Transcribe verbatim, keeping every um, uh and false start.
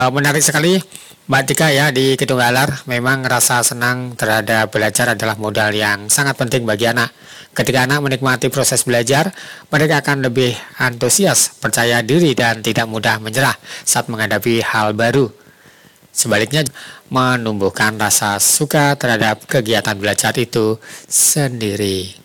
Eh, menarik sekali Mbak Tika ya di Kidung Galar. Memang rasa senang terhadap belajar adalah modal yang sangat penting bagi anak. Ketika anak menikmati proses belajar, mereka akan lebih antusias, percaya diri dan tidak mudah menyerah saat menghadapi hal baru. Sebaliknya, menumbuhkan rasa suka terhadap kegiatan belajar itu sendiri.